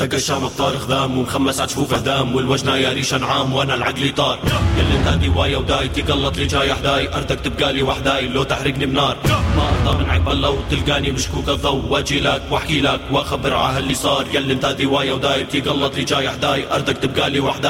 دق الشام بطارخ ذام ومخمس عجفوفه دام والوجنة يا ريش انعام وانا العقلي طار. يلي انت ديوايا وداي تقلط لي جاي حداي ارتك تبقالي وحداي لو تحرقني بنار. ما ارضى من عيب الله تلقاني بشكوك الضو واجي لك واحكي لك واخبر عه اللي صار. يلي انت ديوايا وداي تقلط لي جاي حداي ارتك تبقالي وحداي